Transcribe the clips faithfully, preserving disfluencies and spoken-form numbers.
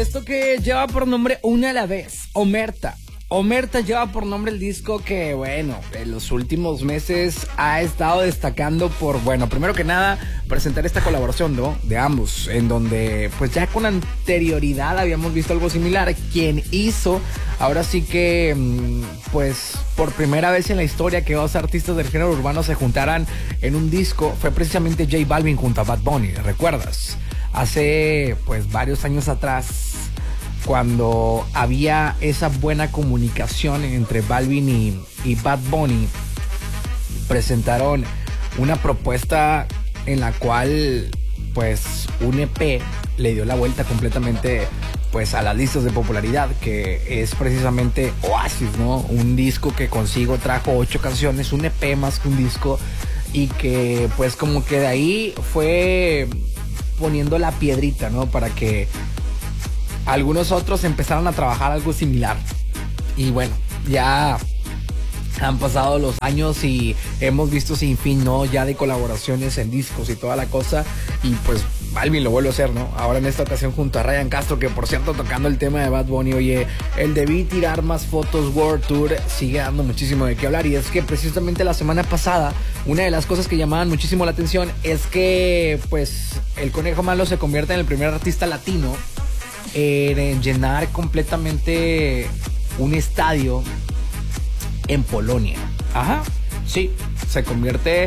esto que lleva por nombre Una a la Vez, Omerta. Omerta lleva por nombre el disco que, bueno, en los últimos meses ha estado destacando por, bueno, primero que nada, presentar esta colaboración, ¿no?, de ambos, en donde, pues ya con anterioridad habíamos visto algo similar. Quien hizo, ahora sí que, pues, por primera vez en la historia que dos artistas del género urbano se juntaran en un disco, fue precisamente J Balvin junto a Bad Bunny, ¿recuerdas? Hace, pues, varios años atrás, cuando había esa buena comunicación entre Balvin y, y Bad Bunny, presentaron una propuesta en la cual, pues, un E P le dio la vuelta completamente, pues, a las listas de popularidad, que es precisamente Oasis, ¿no? Un disco que consigo trajo ocho canciones, un E P más que un disco, y que, pues, como que de ahí fue poniendo la piedrita, ¿no?, para que algunos otros empezaron a trabajar algo similar. Y bueno, ya han pasado los años y hemos visto sin fin, ¿no?, ya de colaboraciones en discos y toda la cosa. Y pues Balvin lo vuelve a hacer, ¿no? Ahora en esta ocasión junto a Ryan Castro, que por cierto, tocando el tema de Bad Bunny, oye, el Debí Tirar Más Fotos World Tour sigue dando muchísimo de qué hablar. Y es que precisamente la semana pasada, una de las cosas que llamaban muchísimo la atención es que, pues, el Conejo Malo se convierte en el primer artista latino en llenar completamente un estadio en Polonia. Ajá, sí, se convierte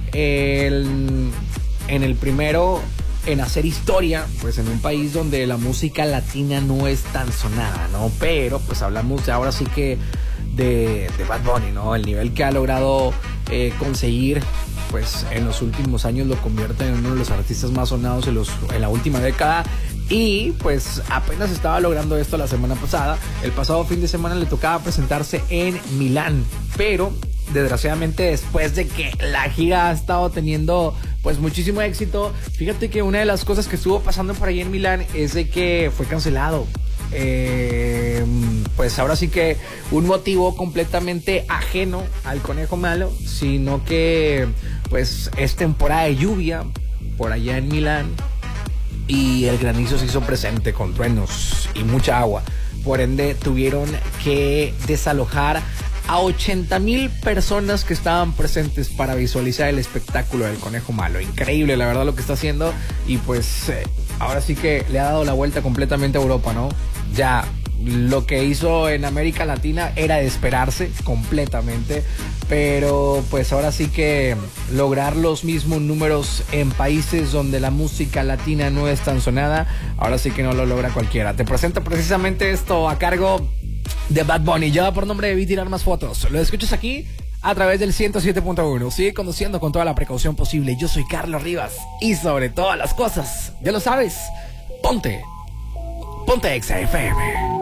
en, en el primero en hacer historia, pues, en un país donde la música latina no es tan sonada, ¿no? Pero pues hablamos de ahora sí que de, de Bad Bunny, ¿no? El nivel que ha logrado eh, conseguir, pues, en los últimos años lo convierte en uno de los artistas más sonados en, los, en la última década. Y pues apenas estaba logrando esto la semana pasada. El pasado fin de semana le tocaba presentarse en Milán, pero desgraciadamente, después de que la gira ha estado teniendo, pues, muchísimo éxito, fíjate que una de las cosas que estuvo pasando por ahí en Milán es de que fue cancelado. Eh, pues ahora sí que un motivo completamente ajeno al Conejo Malo, sino que, pues, es temporada de lluvia por allá en Milán y el granizo se hizo presente con truenos y mucha agua. Por ende, tuvieron que desalojar a ochenta mil personas que estaban presentes para visualizar el espectáculo del Conejo Malo. Increíble, la verdad, lo que está haciendo. Y pues eh, ahora sí que le ha dado la vuelta completamente a Europa, ¿no? Ya lo que hizo en América Latina era de esperarse completamente, pero pues ahora sí que lograr los mismos números en países donde la música latina no es tan sonada, ahora sí que no lo logra cualquiera. Te presento precisamente esto a cargo de Bad Bunny, lleva por nombre Debí Tirar Más Fotos. Lo escuchas aquí a través del ciento siete punto uno. Sigue conduciendo con toda la precaución posible. Yo soy Carlos Rivas y sobre todas las cosas, ya lo sabes, ponte Ponte Exa F M.